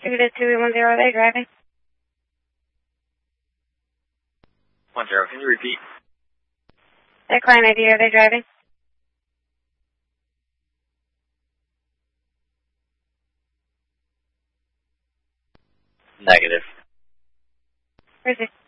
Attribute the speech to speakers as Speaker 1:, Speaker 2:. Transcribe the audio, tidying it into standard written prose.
Speaker 1: Unit 210, are they driving?
Speaker 2: 10, can you repeat?
Speaker 1: That client ID, are they driving?
Speaker 2: Negative.
Speaker 1: Where's it?